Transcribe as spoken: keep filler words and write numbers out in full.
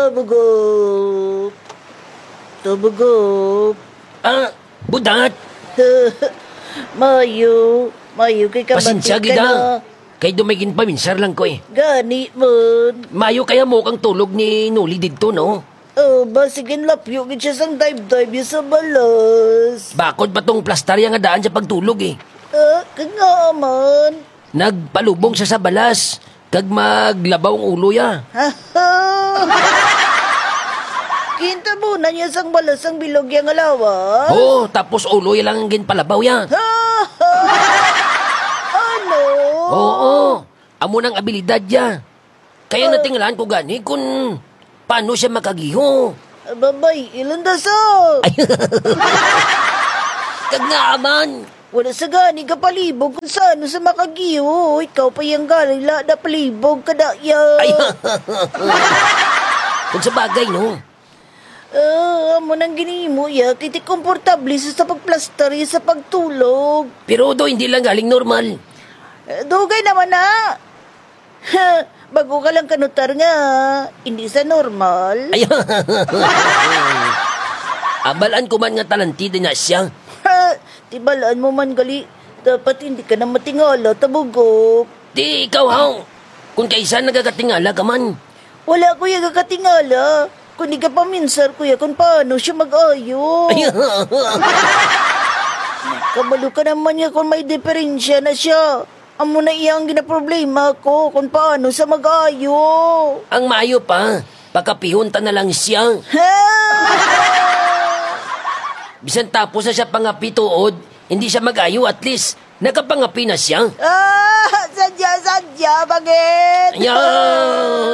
Tabugop. Tabugop. Ah, budat. Mayo. Mayo kay Pasensya, kabatik ka gida. na. Kay dumagin pa, minsar lang ko eh. Gani mon. Mayo kaya mo kang tulog ni Nuli dito, no? Oh, basigin lapyo gid siya sang dive-dive sa balas. Bakod pa tong plastar yang nga daan sa pagtulog eh. Ah, kanga man. Nagpalubong siya sa balas. Kag maglabaw ang ulo ya. Kinta mo na niya sang balas ang bilog yang alawas. Oh, tapos ulo ya lang ang ginpalabaw ya. Ano? Oo, amo ng abilidad ya. Kaya natinglaan ko gani kung paano siya makagiho. Babay, ilan daso? Kag nga aman. Wala sa gani ka palibog kung saan sa makagiho. Ikaw pa yung galing la na palibog ka na yan. Ay, kung sa bagay, no? Ah, amo nang ginimo ya. Kiti komportable sa sa pagplaster sa pagtulog. Pero do, hindi lang galing normal. Eh, Dugay naman na. Bago ka lang kanutar nga. Hindi sa normal. Ay, abalaan ko man nga talentida na siya. Tibalaan mo man gali. Dapat hindi ka na matingala, tabugop. Di ikaw, haw. Kung kaysa nagkakatingala ka man. Wala kuya kakatingala. Kung di ka paminsar kuya kung paano siya mag-ayo. Ay, Kabalo ka naman niya kung may diferensya na siya. Amo na iyang ginaproblema ko kung paano sa mag-ayo. ang maayo pa. Pagkapihunta na lang siya. Bisan tapos na siya pangapi tuod, hindi siya mag-ayo at least nakapangapi na siya. Ah, sadya, sadya, bakit? Ayan!